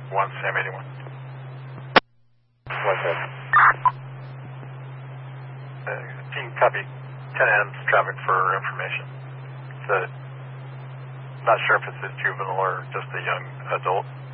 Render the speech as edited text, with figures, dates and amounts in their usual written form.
1 Sam 81. What's that? Team copy 10 Adams traffic for information. Not sure if it's a juvenile or just a young adult.